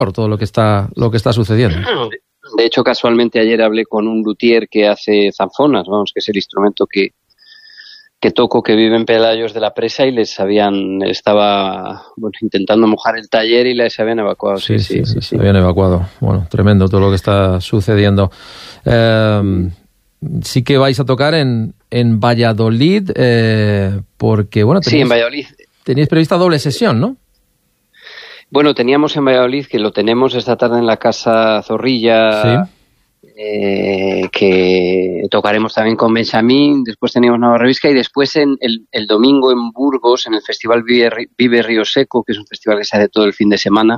por todo lo que está sucediendo. De hecho, casualmente ayer hablé con un luthier que hace zanfonas, vamos, que es el instrumento que toco, que vive en Pelayos de la Presa, y estaba intentando mojar el taller y les habían evacuado. Sí. Se habían evacuado. Bueno, tremendo todo lo que está sucediendo. Sí que vais a tocar en Valladolid, porque, bueno... Sí, en Valladolid. Teníais prevista doble sesión, ¿no? Bueno, teníamos en Valladolid, que lo tenemos esta tarde en la Casa Zorrilla... Sí. Que tocaremos también con Benjamín, después teníamos Navarrevisca, y después el domingo en Burgos, en el Festival Vive Río Seco, que es un festival que se hace todo el fin de semana,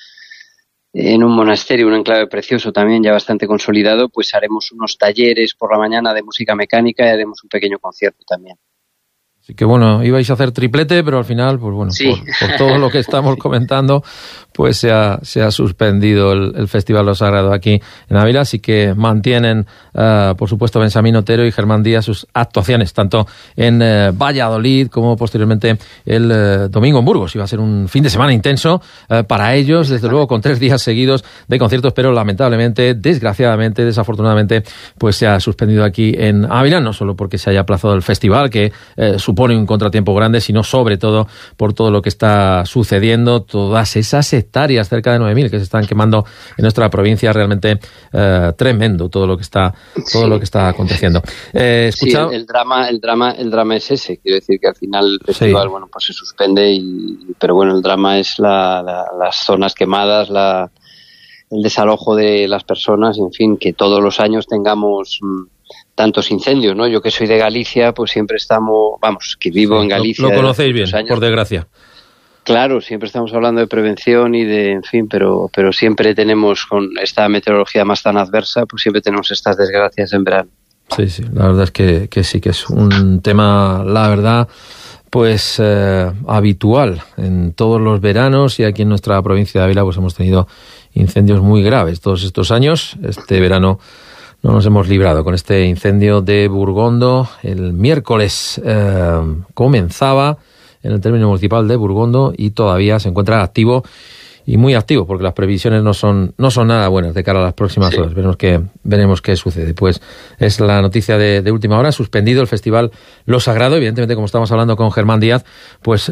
en un monasterio, un enclave precioso también, ya bastante consolidado, pues haremos unos talleres por la mañana de música mecánica y haremos un pequeño concierto también. Así que bueno, ibais a hacer triplete, pero al final, pues bueno, sí. por todo lo que estamos comentando, pues se ha suspendido el Festival Lo Sagrado aquí en Ávila, así que mantienen, por supuesto, Benjamín Otero y Germán Díaz sus actuaciones, tanto en Valladolid como posteriormente el domingo en Burgos. Iba a ser un fin de semana intenso para ellos, desde luego con 3 días seguidos de conciertos, pero lamentablemente, desgraciadamente, desafortunadamente, pues se ha suspendido aquí en Ávila, no solo porque se haya aplazado el festival, que supone un contratiempo grande, sino sobre todo por todo lo que está sucediendo, todas esas hectáreas, cerca de 9.000 que se están quemando en nuestra provincia. Realmente tremendo todo lo que está aconteciendo. Sí, el drama es ese, quiero decir que al final el festival, sí, pues se suspende, pero bueno, el drama es las zonas quemadas, el desalojo de las personas, en fin, que todos los años tengamos tantos incendios, ¿no? Yo que soy de Galicia, pues siempre estamos, que vivo en Galicia. Lo conocéis bien, años, por desgracia. Claro, siempre estamos hablando de prevención y de, en fin, pero siempre tenemos, con esta meteorología más tan adversa, pues siempre tenemos estas desgracias en verano. Sí, la verdad es que sí, que es un tema, la verdad, pues habitual en todos los veranos, y aquí en nuestra provincia de Ávila pues hemos tenido incendios muy graves todos estos años. Este verano no nos hemos librado con este incendio de Burgondo. El miércoles comenzaba en el término municipal de Burgondo y todavía se encuentra activo, y muy activo, porque las previsiones no son nada buenas de cara a las próximas horas. Veremos qué sucede. Pues es la noticia de última hora. Suspendido el Festival Lo Sagrado. Evidentemente, como estamos hablando con Germán Díaz, pues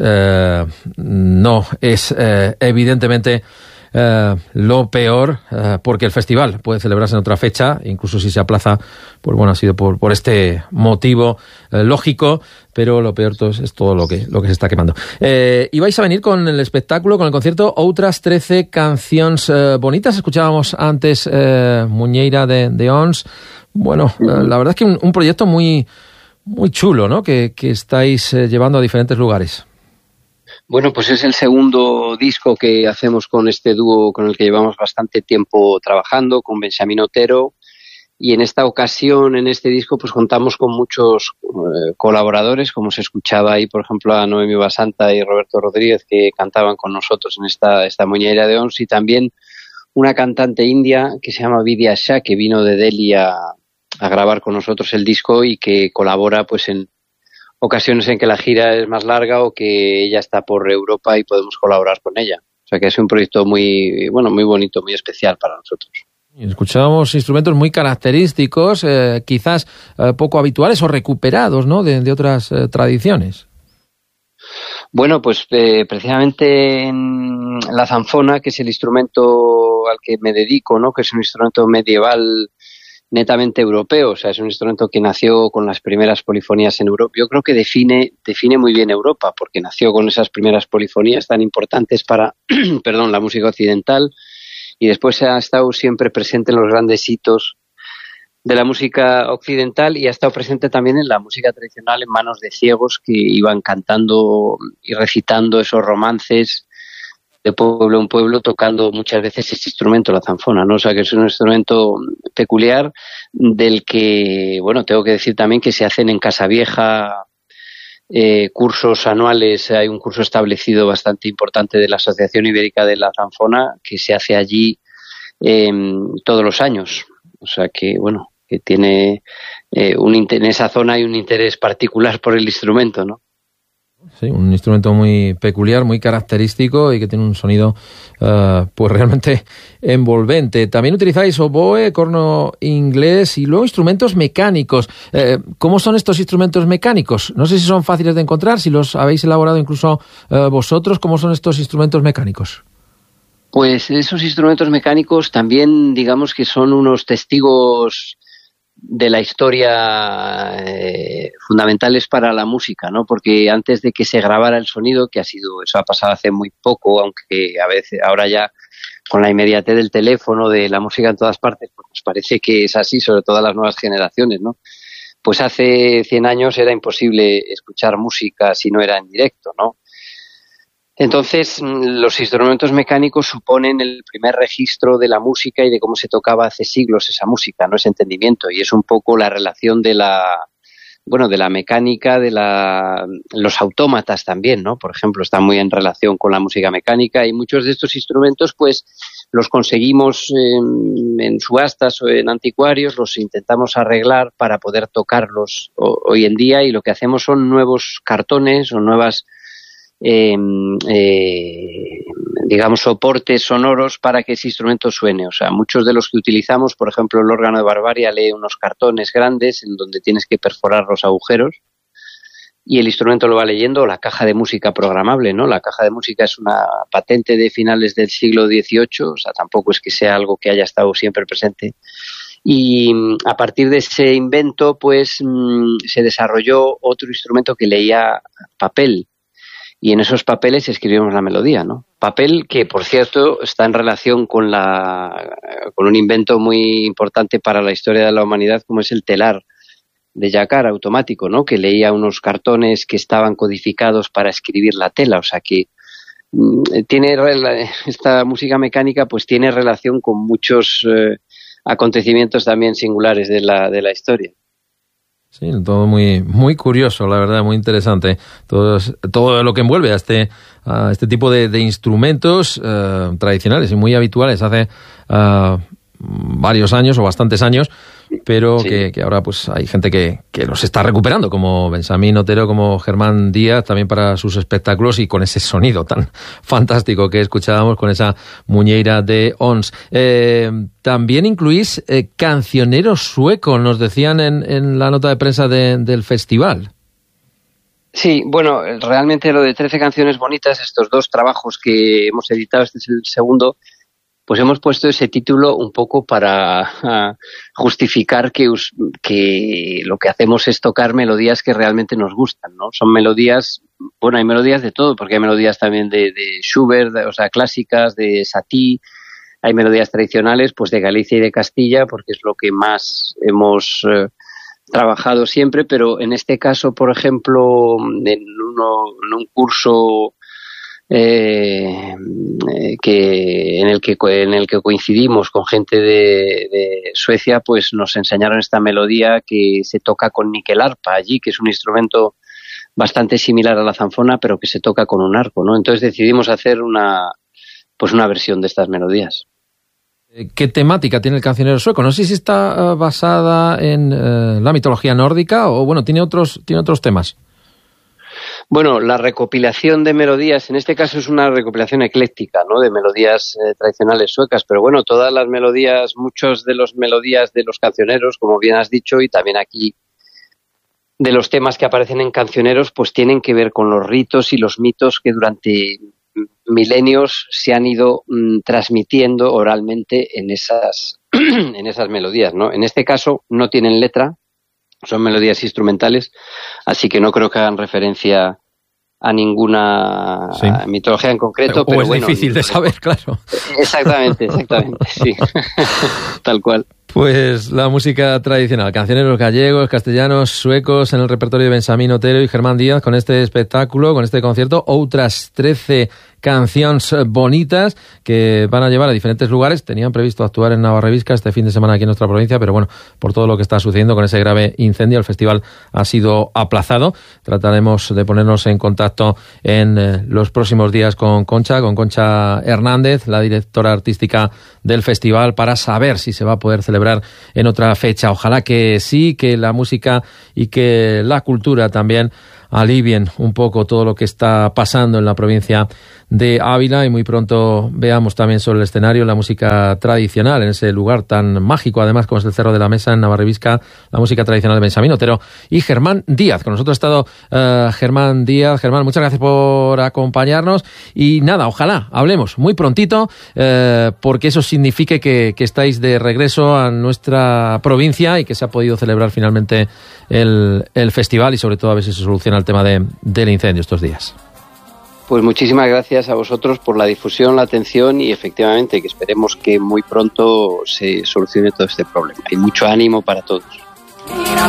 no es evidentemente lo peor, porque el festival puede celebrarse en otra fecha, incluso si se aplaza, pues bueno, ha sido por este motivo lógico, pero lo peor es todo lo que se está quemando. Y vais a venir con el espectáculo, con el concierto Outras 13 canciones bonitas. Escuchábamos antes Muñeira de Ons. Bueno, la verdad es que un proyecto muy, muy chulo, ¿no? Que estáis llevando a diferentes lugares. Bueno, pues es el segundo disco que hacemos con este dúo con el que llevamos bastante tiempo trabajando, con Benjamín Otero, y en esta ocasión, en este disco, pues contamos con muchos colaboradores, como se escuchaba ahí, por ejemplo, a Noemi Basanta y Roberto Rodríguez, que cantaban con nosotros en esta Muñeira de Ons, y también una cantante india que se llama Vidya Shah, que vino de Delhi a grabar con nosotros el disco y que colabora pues en ocasiones en que la gira es más larga o que ella está por Europa y podemos colaborar con ella. O sea que es un proyecto muy bonito, muy especial para nosotros. Escuchábamos instrumentos muy característicos, quizás poco habituales o recuperados, ¿no?, de otras tradiciones. Bueno, pues precisamente en la zanfona, que es el instrumento al que me dedico, ¿no?, que es un instrumento medieval netamente europeo, o sea, es un instrumento que nació con las primeras polifonías en Europa. Yo creo que define muy bien Europa, porque nació con esas primeras polifonías tan importantes para la música occidental, y después ha estado siempre presente en los grandes hitos de la música occidental, y ha estado presente también en la música tradicional en manos de ciegos que iban cantando y recitando esos romances de pueblo en pueblo, tocando muchas veces este instrumento, la zanfona, ¿no? O sea, que es un instrumento peculiar del que, bueno, tengo que decir también que se hacen en Casavieja cursos anuales. Hay un curso establecido bastante importante de la Asociación Ibérica de la Zanfona que se hace allí todos los años. O sea que, bueno, que tiene en esa zona hay un interés particular por el instrumento, ¿no? Sí, un instrumento muy peculiar, muy característico y que tiene un sonido pues realmente envolvente. También utilizáis oboe, corno inglés y luego instrumentos mecánicos. ¿Cómo son estos instrumentos mecánicos? No sé si son fáciles de encontrar, si los habéis elaborado incluso vosotros. ¿Cómo son estos instrumentos mecánicos? Pues esos instrumentos mecánicos también, digamos que son unos testigos de la historia fundamentales para la música, ¿no? Porque antes de que se grabara el sonido, que eso ha pasado hace muy poco, aunque a veces ahora ya con la inmediatez del teléfono, de la música en todas partes, pues nos parece que es así, sobre todo las nuevas generaciones, ¿no? Pues hace 100 años era imposible escuchar música si no era en directo, ¿no? Entonces, los instrumentos mecánicos suponen el primer registro de la música y de cómo se tocaba hace siglos esa música, ¿no? Ese entendimiento. Y es un poco la relación de la mecánica, los autómatas también, ¿no? Por ejemplo, están muy en relación con la música mecánica y muchos de estos instrumentos, pues, los conseguimos en subastas o en anticuarios, los intentamos arreglar para poder tocarlos hoy en día y lo que hacemos son nuevos cartones o nuevas digamos soportes sonoros para que ese instrumento suene. O sea, muchos de los que utilizamos, por ejemplo el órgano de Barbaria lee unos cartones grandes en donde tienes que perforar los agujeros y el instrumento lo va leyendo, la caja de música programable, ¿no? La caja de música es una patente de finales del siglo XVIII, o sea, tampoco es que sea algo que haya estado siempre presente. Y a partir de ese invento, pues se desarrolló otro instrumento que leía papel. Y en esos papeles escribimos la melodía, ¿no? Papel que, por cierto, está en relación con un invento muy importante para la historia de la humanidad, como es el telar de Jacquard automático, ¿no? Que leía unos cartones que estaban codificados para escribir la tela. O sea que esta música mecánica pues tiene relación con muchos acontecimientos también singulares de la historia. Sí, todo muy, muy curioso, la verdad, muy interesante. Todo lo que envuelve a este tipo de instrumentos tradicionales y muy habituales hace varios años o bastantes años, pero sí. que ahora pues hay gente que los está recuperando, como Benjamín Otero, como Germán Díaz, también para sus espectáculos y con ese sonido tan fantástico que escuchábamos con esa muñeira de Ons. También incluís cancionero sueco, nos decían en la nota de prensa del festival. Sí, bueno, realmente lo de 13 canciones bonitas, estos dos trabajos que hemos editado, este es el segundo, pues hemos puesto ese título un poco para justificar que lo que hacemos es tocar melodías que realmente nos gustan, ¿no? Son melodías, bueno, hay melodías de todo, porque hay melodías también de Schubert, o sea, clásicas, de Satie, hay melodías tradicionales, pues de Galicia y de Castilla, porque es lo que más hemos trabajado siempre, pero en este caso, por ejemplo, en un curso en el que coincidimos con gente de Suecia, pues nos enseñaron esta melodía que se toca con níquel-arpa allí, que es un instrumento bastante similar a la zanfona, pero que se toca con un arco, ¿no? Entonces decidimos hacer una versión de estas melodías. ¿Qué temática tiene el cancionero sueco? No sé si está basada en la mitología nórdica o, bueno, tiene otros temas. Bueno, la recopilación de melodías, en este caso es una recopilación ecléctica, ¿no? De melodías tradicionales suecas, pero bueno, todas las melodías, muchos de los melodías de los cancioneros, como bien has dicho, y también aquí de los temas que aparecen en cancioneros, pues tienen que ver con los ritos y los mitos que durante milenios se han ido transmitiendo oralmente en esas melodías, ¿no? En este caso no tienen letra, son melodías instrumentales, así que no creo que hagan referencia a ninguna mitología en concreto. Pero es bueno, difícil de saber, claro. Exactamente, sí. Tal cual. Pues la música tradicional, cancioneros gallegos, castellanos, suecos en el repertorio de Benjamín Otero y Germán Díaz con este espectáculo, con este concierto, otras 13 canciones bonitas que van a llevar a diferentes lugares. Tenían previsto actuar en Navarrevisca este fin de semana aquí en nuestra provincia, pero bueno, por todo lo que está sucediendo con ese grave incendio, el festival ha sido aplazado. Trataremos de ponernos en contacto en los próximos días con Concha Hernández, la directora artística del festival, para saber si se va a poder celebrar en otra fecha. Ojalá que sí, que la música y que la cultura también alivien un poco todo lo que está pasando en la provincia de Ávila, y muy pronto veamos también sobre el escenario la música tradicional en ese lugar tan mágico, además, como es el Cerro de la Mesa en Navarrebisca, la música tradicional de Benjamín Otero y Germán Díaz. Con nosotros ha estado Germán Díaz. Germán, muchas gracias por acompañarnos y nada, ojalá hablemos muy prontito, porque eso signifique que estáis de regreso a nuestra provincia y que se ha podido celebrar finalmente el festival, y sobre todo a ver si se soluciona el tema del incendio estos días. Pues muchísimas gracias a vosotros por la difusión, la atención, y efectivamente que esperemos que muy pronto se solucione todo este problema. Y mucho ánimo para todos.